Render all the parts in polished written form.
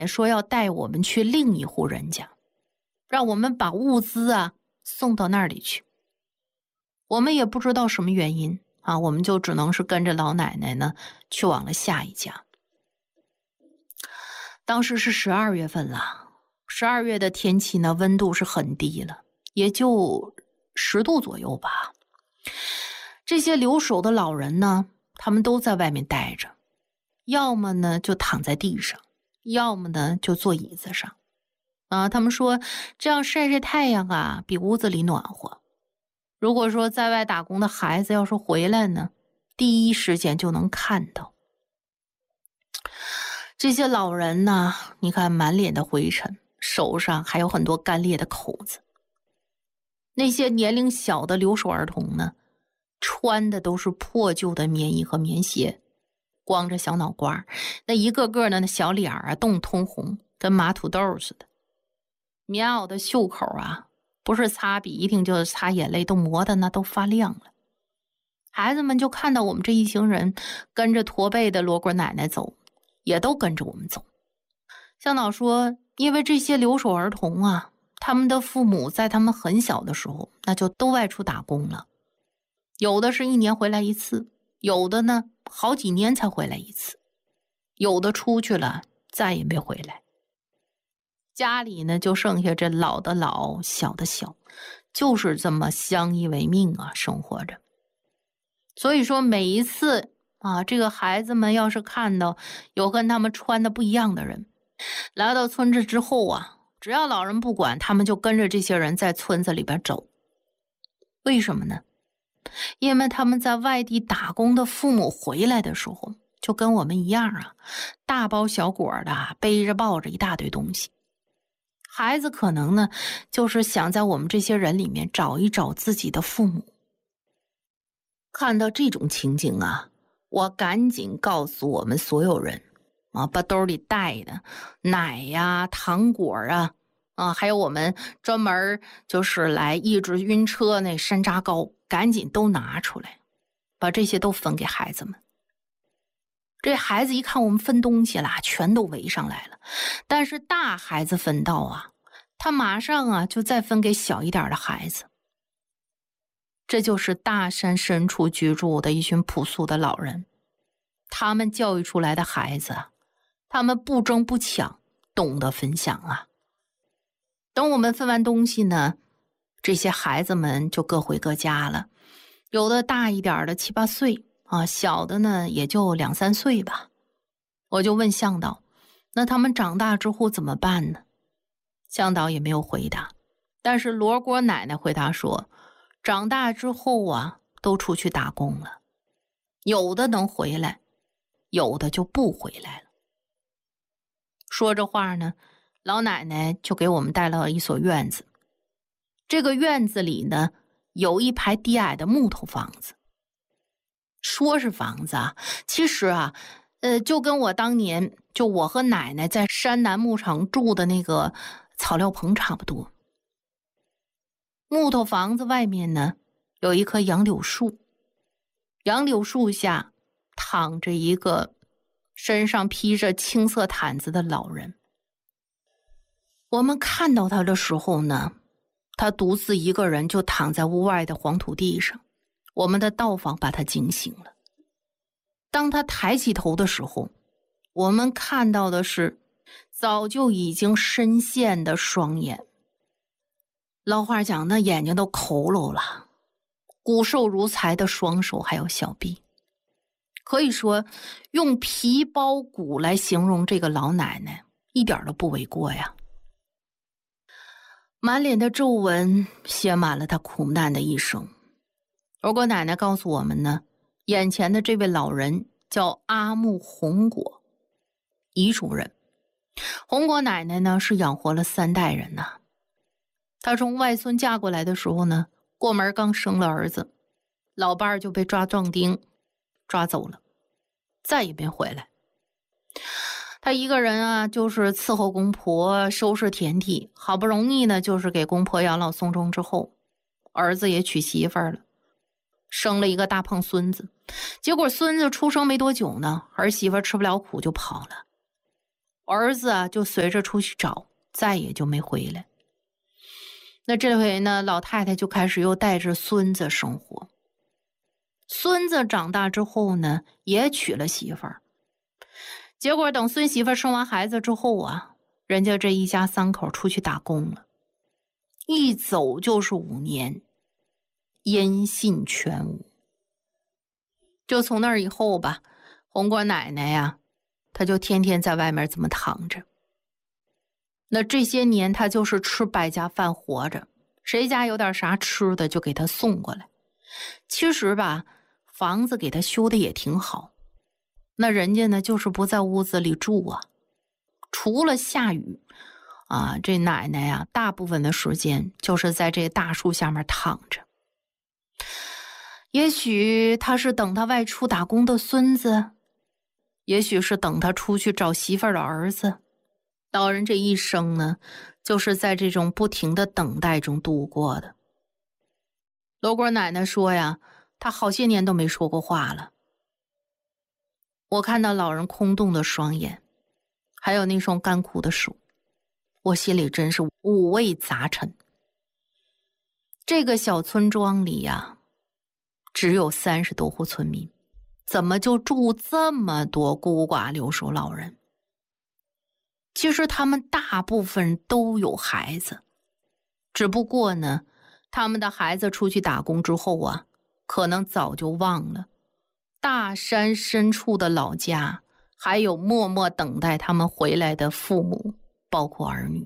说要带我们去另一户人家，让我们把物资送到那里去。我们也不知道什么原因我们就只能是跟着老奶奶呢去往了下一家。当时是12月份了，12月的天气呢温度是很低了，也就10度左右吧。这些留守的老人呢，他们都在外面待着，要么呢就躺在地上，要么呢就坐椅子上他们说这样晒晒太阳比屋子里暖和。如果说在外打工的孩子要是回来呢，第一时间就能看到。这些老人呢，你看满脸的灰尘，手上还有很多干裂的口子。那些年龄小的留守儿童呢，穿的都是破旧的棉衣和棉鞋，光着小脑瓜，那一个个的那小脸冻通红，跟马土豆似的。棉袄的袖口不是擦笔一定就是擦眼泪，都磨的那都发亮了。孩子们就看到我们这一行人跟着驼背的罗锅奶奶走，也都跟着我们走。向导说，因为这些留守儿童他们的父母在他们很小的时候那就都外出打工了，有的是1年回来一次，有的呢好几年才回来一次，有的出去了再也没回来。家里呢就剩下这老的老，小的小，就是这么相依为命生活着。所以说每一次这个孩子们要是看到有跟他们穿的不一样的人，来到村子之后只要老人不管，他们就跟着这些人在村子里边走。为什么呢？因为他们在外地打工的父母回来的时候，就跟我们一样大包小裹的背着抱着一大堆东西。孩子可能呢，就是想在我们这些人里面找一找自己的父母。看到这种情景我赶紧告诉我们所有人把兜里带的奶糖果还有我们专门就是来抑制晕车那山楂糕，赶紧都拿出来，把这些都分给孩子们。这孩子一看我们分东西了，全都围上来了。但是大孩子分到他马上就再分给小一点的孩子。这就是大山深处居住的一群朴素的老人，他们教育出来的孩子他们不争不抢，懂得分享等我们分完东西呢，这些孩子们就各回各家了。有的大一点的7、8岁小的呢也就2、3岁吧。我就问向导，那他们长大之后怎么办呢？向导也没有回答，但是罗锅奶奶回答说，长大之后都出去打工了，有的能回来，有的就不回来了。说着话呢，老奶奶就给我们带了一所院子。这个院子里呢，有一排低矮的木头房子。说是房子其实就跟我当年就我和奶奶在山南牧场住的那个草料棚差不多。木头房子外面呢，有一棵杨柳树，杨柳树下躺着一个身上披着青色毯子的老人。我们看到他的时候呢，他独自一个人就躺在屋外的黄土地上，我们的道坊把他惊醒了。当他抬起头的时候，我们看到的是早就已经深陷的双眼。老话讲，那眼睛都佝偻了，骨瘦如柴的双手还有小臂。可以说用皮包骨来形容这个老奶奶一点都不为过呀。满脸的皱纹写满了她苦难的一生。罗锅奶奶告诉我们呢，眼前的这位老人叫阿木红果，彝族人。红果奶奶呢是养活了3代人她从外孙嫁过来的时候呢，过门刚生了儿子，老伴儿就被抓壮丁抓走了，再也没回来。她一个人就是伺候公婆，收拾田地，好不容易呢就是给公婆养老送终之后，儿子也娶媳妇儿了，生了一个大胖孙子。结果孙子出生没多久呢，儿媳妇吃不了苦就跑了。 儿子啊就随着出去找，再也就没回来。那这回呢，老太太就开始又带着孙子生活。孙子长大之后呢，也娶了媳妇儿。结果等孙媳妇生完孩子之后啊，人家这一家三口出去打工了，一走就是5年，音信全无。就从那儿以后吧，红果奶奶呀，她就天天在外面这么躺着。那这些年她就是吃百家饭活着，谁家有点啥吃的就给她送过来。其实吧，房子给她修的也挺好，那人家呢就是不在屋子里住啊，除了下雨啊，这奶奶呀大部分的时间就是在这大树下面躺着。也许他是等他外出打工的孙子，也许是等他出去找媳妇儿的儿子。老人这一生呢，就是在这种不停的等待中度过的。罗果奶奶说呀，她好些年都没说过话了。我看到老人空洞的双眼，还有那双干枯的手，我心里真是五味杂陈。这个小村庄里呀，只有30多户村民，怎么就住这么多孤寡留守老人？其实他们大部分都有孩子，只不过呢，他们的孩子出去打工之后啊，可能早就忘了大山深处的老家还有默默等待他们回来的父母，包括儿女。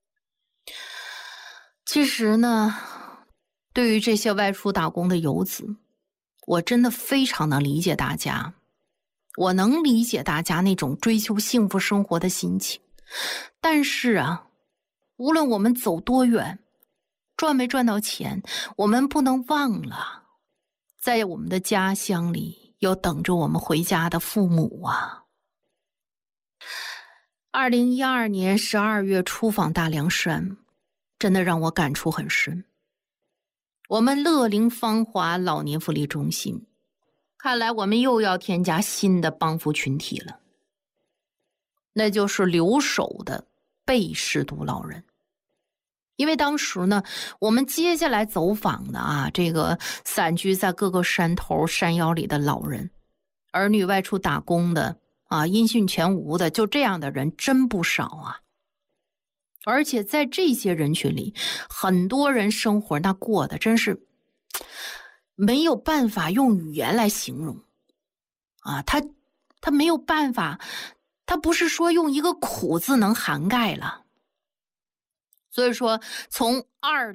其实呢，对于这些外出打工的游子，我真的非常能理解大家，我能理解大家那种追求幸福生活的心情。但是啊，无论我们走多远，赚没赚到钱，我们不能忘了，在我们的家乡里有等着我们回家的父母啊。2012年12月出访大凉山，真的让我感触很深。我们乐龄芳华老年福利中心，看来我们又要添加新的帮扶群体了，那就是留守的被失独老人。因为当时呢，我们接下来走访的啊，这个散居在各个山头山腰里的老人，儿女外出打工的啊，音讯全无的，就这样的人真不少啊。而且在这些人群里，很多人生活那过的真是没有办法用语言来形容啊，他没有办法，他不是说用一个苦字能涵盖了。所以说从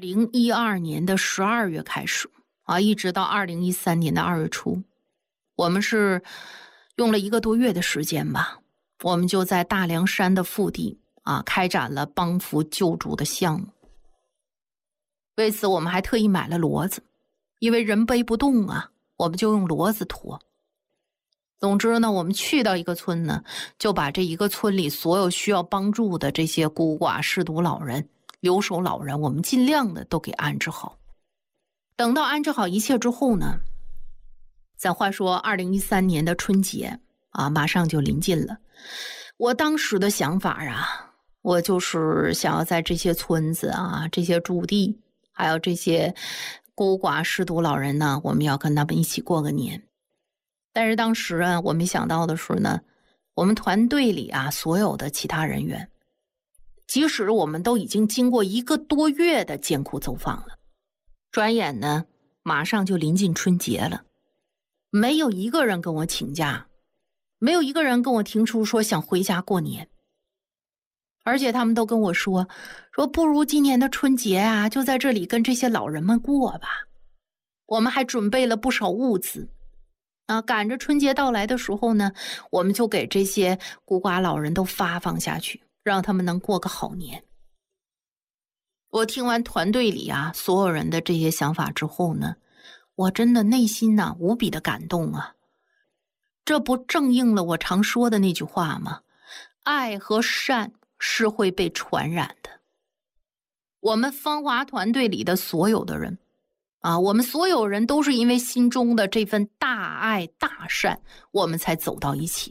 2012年的12月开始啊，一直到2013年的2月初，我们是用了1个多月的时间吧，我们就在大凉山的腹地啊，开展了帮扶救助的项目。为此我们还特意买了骡子，因为人背不动啊，我们就用骡子驮。总之呢，我们去到一个村呢，就把这一个村里所有需要帮助的这些孤寡失独老人、留守老人，我们尽量的都给安置好。等到安置好一切之后呢，咱话说2013年的春节啊，马上就临近了。我当时的想法啊，我就是想要在这些村子啊，这些驻地，还有这些孤寡失独老人呢，我们要跟他们一起过个年。但是当时啊，我没想到的是呢，我们团队里啊，所有的其他人员，即使我们都已经经过1个多月的艰苦走访了，转眼呢，马上就临近春节了，没有一个人跟我请假，没有一个人跟我提出说想回家过年。而且他们都跟我说不如今年的春节啊，就在这里跟这些老人们过吧。我们还准备了不少物资啊，赶着春节到来的时候呢，我们就给这些孤寡老人都发放下去，让他们能过个好年。我听完团队里啊所有人的这些想法之后呢，我真的内心呢无比的感动啊。这不正应了我常说的那句话吗？爱和善是会被传染的。我们芳华团队里的所有的人啊，我们所有人都是因为心中的这份大爱大善，我们才走到一起的。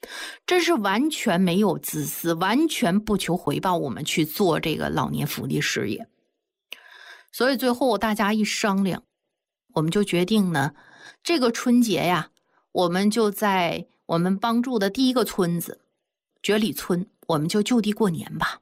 真是完全没有自私，完全不求回报，我们去做这个老年福利事业。所以最后大家一商量，我们就决定呢，这个春节呀，我们就在我们帮助的第一个村子觉里村，我们就地过年吧。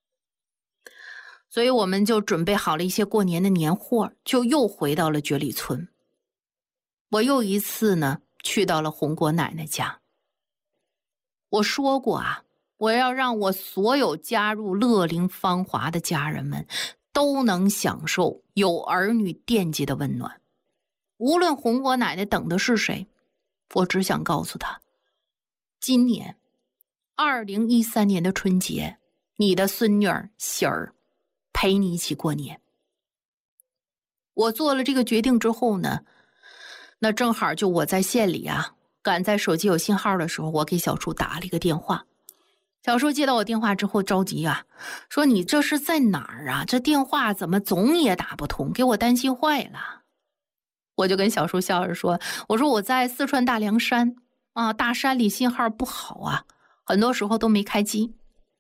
所以我们就准备好了一些过年的年货，就又回到了觉里村。我又一次呢去到了红果奶奶家。我说过啊，我要让我所有加入乐龄芳华的家人们都能享受有儿女惦记的温暖。无论红果奶奶等的是谁，我只想告诉她，今年2013年的春节，你的孙女儿喜儿陪你一起过年。我做了这个决定之后呢，那正好就我在县里啊，赶在手机有信号的时候，我给小叔打了一个电话。小叔接到我电话之后着急啊，说你这是在哪儿啊？这电话怎么总也打不通，给我担心坏了。我就跟小叔笑着说，我说我在四川大凉山啊，大山里信号不好啊，很多时候都没开机。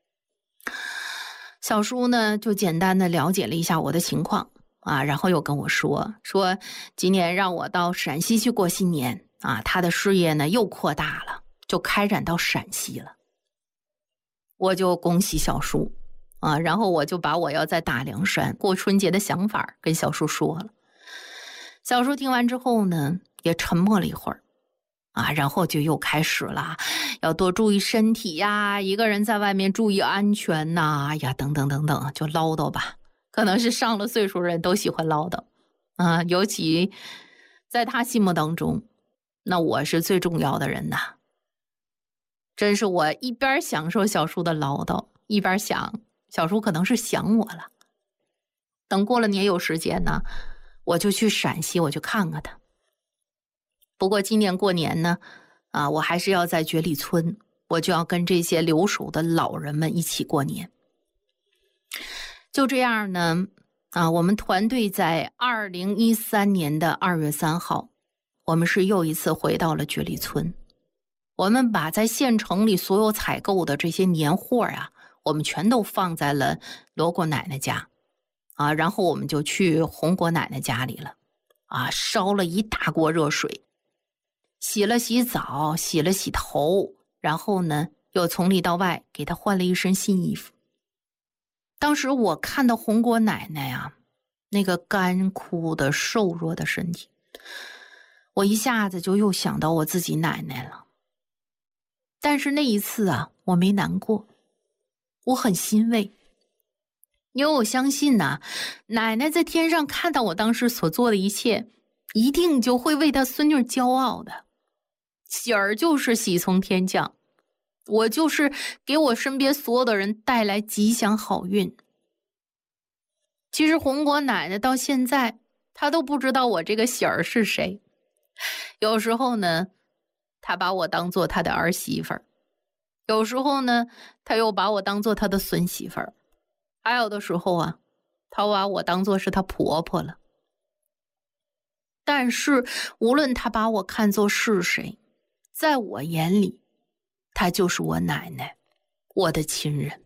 小叔呢就简单的了解了一下我的情况啊，然后又跟我说今年让我到陕西去过新年啊，他的事业呢又扩大了，就开展到陕西了。我就恭喜小叔啊，然后我就把我要在大凉山过春节的想法跟小叔说了。小叔听完之后呢，也沉默了一会儿啊，然后就又开始了，要多注意身体呀，一个人在外面注意安全呐，呀，等等等等，就唠叨吧。可能是上了岁数人都喜欢唠叨啊，尤其在他心目当中，那我是最重要的人呐。真是我一边享受小叔的唠叨，一边想小叔可能是想我了。等过了年有时间呢，我就去陕西，我去看看他。不过今年过年呢，我还是要在觉里村，我就要跟这些留守的老人们一起过年。就这样呢，我们团队在2013年的2月3号，我们是又一次回到了觉里村。我们把在县城里所有采购的这些年货啊，我们全都放在了罗果奶奶家啊，然后我们就去红果奶奶家里了啊，烧了一大锅热水，洗了洗澡，洗了洗头，然后呢又从里到外给她换了一身新衣服。当时我看到红果奶奶啊，那个干枯的瘦弱的身体，我一下子就又想到我自己奶奶了。但是那一次啊，我没难过，我很欣慰，因为我相信呐，奶奶在天上看到我当时所做的一切，一定就会为她孙女骄傲的。喜儿就是喜从天降，我就是给我身边所有的人带来吉祥好运。其实红果奶奶到现在，她都不知道我这个喜儿是谁。有时候呢，她把我当做她的儿媳妇儿，有时候呢，她又把我当做她的孙媳妇儿，还有的时候啊，她把我当做是她婆婆了。但是无论她把我看作是谁，在我眼里，她就是我奶奶，我的亲人。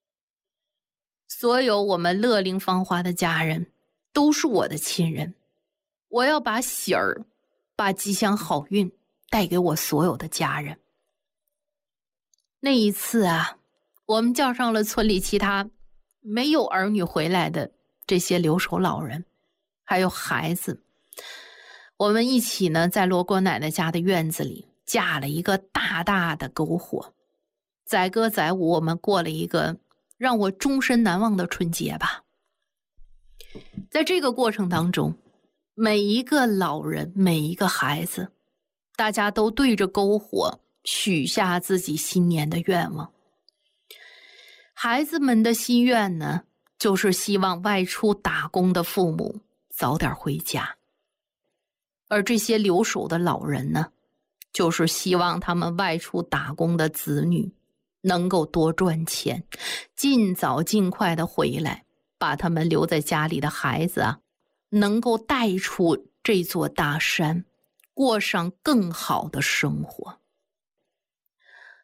所有我们乐龄芳华的家人都是我的亲人，我要把喜儿，把吉祥好运带给我所有的家人。那一次啊，我们叫上了村里其他没有儿女回来的这些留守老人，还有孩子，我们一起呢在罗果奶奶家的院子里架了一个大大的篝火，载歌载舞，我们过了一个让我终身难忘的春节吧。在这个过程当中，每一个老人，每一个孩子，大家都对着篝火许下自己新年的愿望。孩子们的心愿呢，就是希望外出打工的父母早点回家，而这些留守的老人呢，就是希望他们外出打工的子女能够多赚钱，尽早尽快的回来，把他们留在家里的孩子啊，能够带出这座大山，过上更好的生活。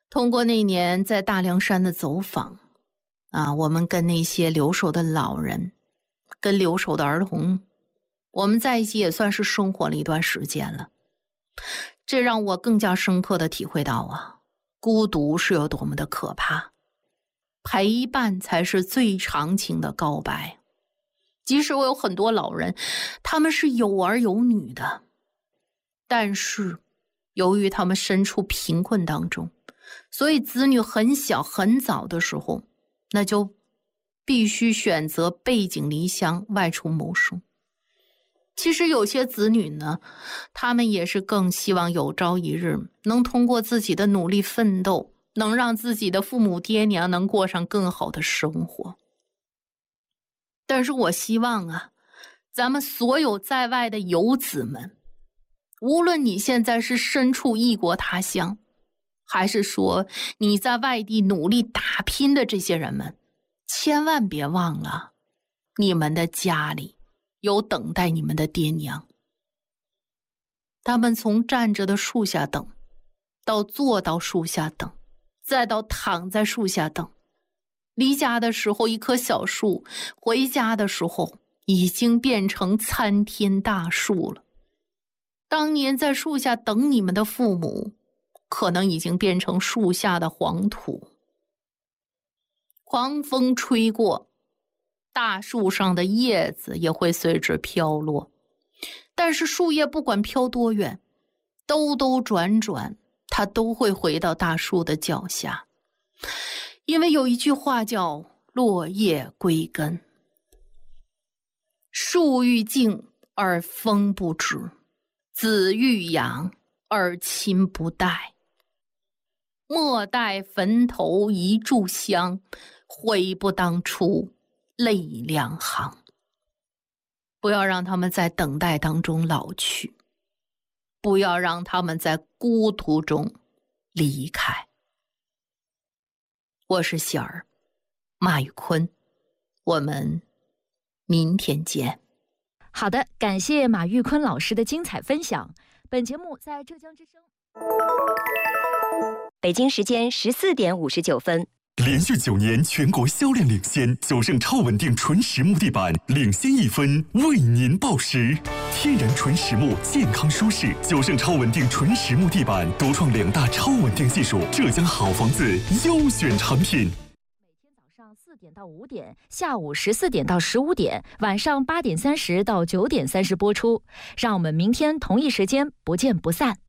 通过那年在大凉山的走访我们跟那些留守的老人，跟留守的儿童，我们在一起也算是生活了一段时间了。这让我更加深刻的体会到孤独是有多么的可怕，陪伴才是最长情的告白。即使我有很多老人，他们是有儿有女的，但是由于他们身处贫困当中，所以子女很小很早的时候，那就必须选择背井离乡外出谋生。其实有些子女呢，他们也是更希望有朝一日能通过自己的努力奋斗，能让自己的父母爹娘能过上更好的生活。但是我希望咱们所有在外的游子们，无论你现在是身处异国他乡，还是说你在外地努力打拼的这些人们，千万别忘了，你们的家里有等待你们的爹娘。他们从站着的树下等，到坐到树下等，再到躺在树下等。离家的时候一棵小树，回家的时候已经变成参天大树了。当年在树下等你们的父母，可能已经变成树下的黄土。狂风吹过，大树上的叶子也会随之飘落，但是树叶不管飘多远，兜兜转转，它都会回到大树的脚下。因为有一句话叫落叶归根，树欲静而风不止，子欲养而亲不待。莫待坟头一炷香，悔不当初泪两行。不要让他们在等待当中老去，不要让他们在孤独中离开。我是喜儿，马宇坤，我们明天见。 好的，感谢马玉坤老师的精彩分享。本节目在浙江之声。 北京时间14点59分。 连续9年全国销量领先，九盛超稳定纯实木地板领先1分，为您报时。天然纯实木，健康舒适，九盛超稳定纯实木地板独创2大超稳定技术，浙江好房子优选产品。 每天早上4点到5点，下午14点到15点，晚上8点30到9点30播出。让我们明天同一时间不见不散。